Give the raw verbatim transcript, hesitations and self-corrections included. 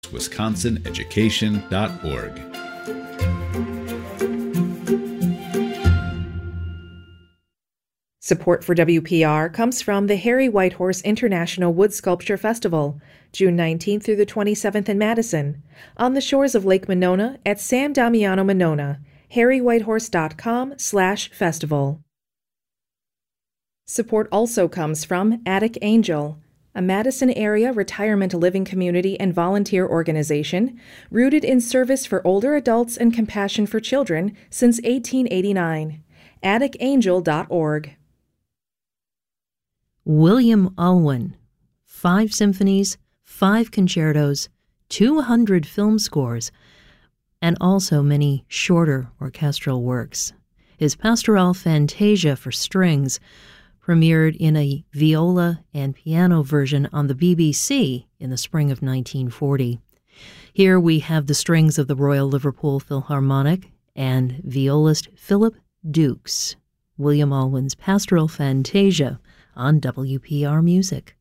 wisconsin education dot org. Support for W P R comes from the Harry Whitehorse International Wood Sculpture Festival, June nineteenth through the twenty-seventh in Madison, on the shores of Lake Monona at San Damiano Monona, harry whitehorse dot com slash festival. Support also comes from Attic Angel, a Madison area retirement living community and volunteer organization rooted in service for older adults and compassion for children since eighteen eighty-nine. attic angel dot org. William Alwyn, five symphonies, five concertos, two hundred film scores, and also many shorter orchestral works. His Pastoral Fantasia for strings premiered in a viola and piano version on the B B C in the spring of nineteen forty. Here we have the strings of the Royal Liverpool Philharmonic and violist Philip Dukes. William Alwyn's Pastoral Fantasia on W P R Music.